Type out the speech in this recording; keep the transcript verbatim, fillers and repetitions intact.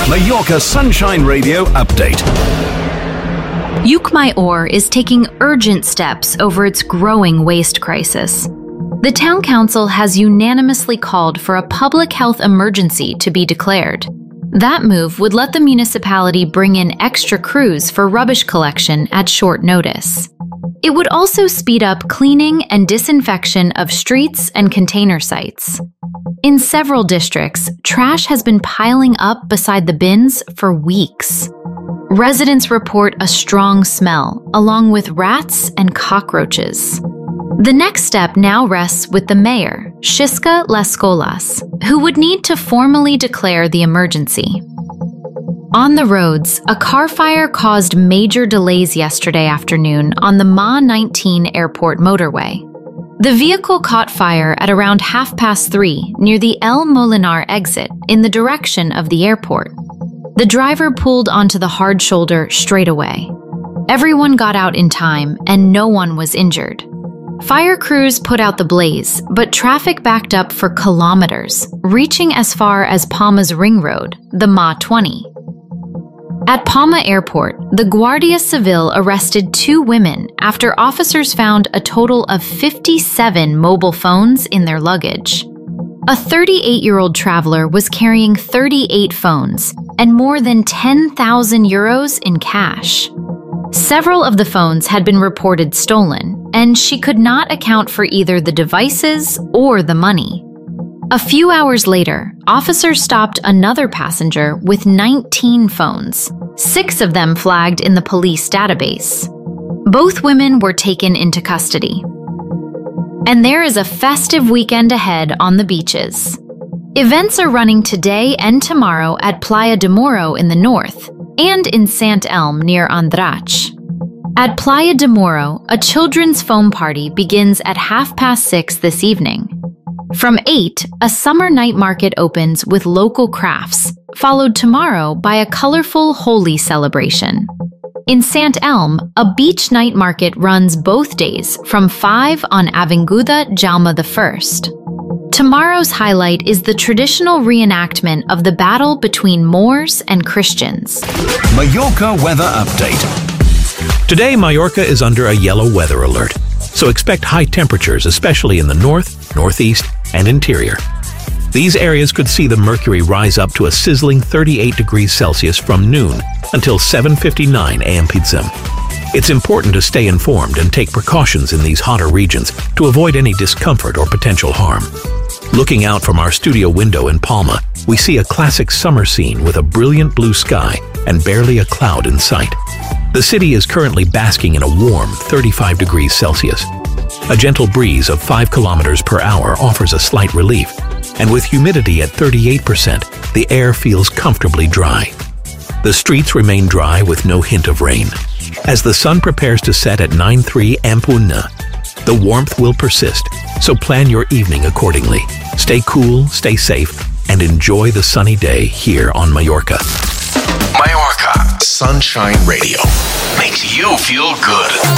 Mallorca Sunshine Radio update. Lluc Mayor is taking urgent steps over its growing waste crisis. The town council has unanimously called for a public health emergency to be declared. That move would let the municipality bring in extra crews for rubbish collection at short notice. It would also speed up cleaning and disinfection of streets and container sites. In several districts, trash has been piling up beside the bins for weeks. Residents report a strong smell, along with rats and cockroaches. The next step now rests with the mayor, Xisca Las Colas, who would need to formally declare the emergency. On the roads, a car fire caused major delays yesterday afternoon on the M A nineteen airport motorway. The vehicle caught fire at around half past three near the El Molinar exit in the direction of the airport. The driver pulled onto the hard shoulder straight away. Everyone got out in time and no one was injured. Fire crews put out the blaze, but traffic backed up for kilometers, reaching as far as Palma's ring road, the M A twenty. At Palma Airport, the Guardia Civil arrested two women after officers found a total of fifty-seven mobile phones in their luggage. A thirty-eight-year-old traveler was carrying thirty-eight phones and more than ten thousand euros in cash. Several of the phones had been reported stolen, and she could not account for either the devices or the money. A few hours later, officers stopped another passenger with nineteen phones, six of them flagged in the police database. Both women were taken into custody. And there is a festive weekend ahead on the beaches. Events are running today and tomorrow at Playa de Moro in the north and in Sant Elm near Andratx. At Playa de Moro, a children's foam party begins at half past six this evening. From eight, a summer night market opens with local crafts, followed tomorrow by a colorful Holi celebration. In Sant Elm, a beach night market runs both days from five on Avinguda Jaume the First. Tomorrow's highlight is the traditional reenactment of the battle between Moors and Christians. Mallorca weather update. Today, Mallorca is under a yellow weather alert, so expect high temperatures, especially in the north, northeast, and interior. These areas could see the mercury rise up to a sizzling thirty-eight degrees Celsius from noon until seven fifty-nine a m P Z. It's important to stay informed and take precautions in these hotter regions to avoid any discomfort or potential harm. Looking out from our studio window in Palma, we see a classic summer scene with a brilliant blue sky and barely a cloud in sight. The city is currently basking in a warm thirty-five degrees Celsius. A gentle breeze of five kilometers per hour offers a slight relief, and with humidity at thirty-eight percent, the air feels comfortably dry. The streets remain dry with no hint of rain. As the sun prepares to set at nine three Ampuna, the warmth will persist, so plan your evening accordingly. Stay cool, stay safe, and enjoy the sunny day here on Mallorca. Mallorca Sunshine Radio makes you feel good.